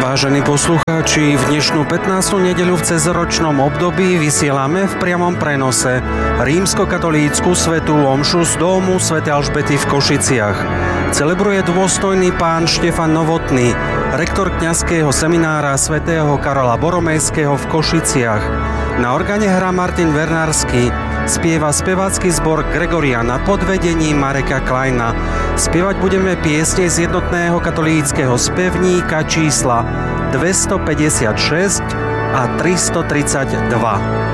Vážení poslucháči, v dnešnú 15. nedeľu v cezročnom období vysielame v priamom prenose rímskokatolícku svätú omšu z domu svätej Alžbety v Košiciach. Celebruje dôstojný pán Štefan Novotný, rektor kňazského seminára svätého Karola Boromejského v Košiciach. Na orgáne hrá Martin Vernársky, spieva spevácky zbor Gregoriana pod vedením Mareka Kleina. Spievať budeme piesne z jednotného katolíckeho spevníka čísla 256 a 332.